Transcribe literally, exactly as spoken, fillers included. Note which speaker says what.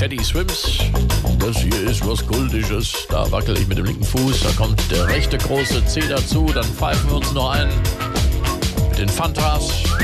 Speaker 1: Teddy Swims. Das hier ist was Kultisches. Da wackel ich mit dem linken Fuß. Da kommt der rechte große C dazu. Dann pfeifen wir uns noch ein mit den Fantas.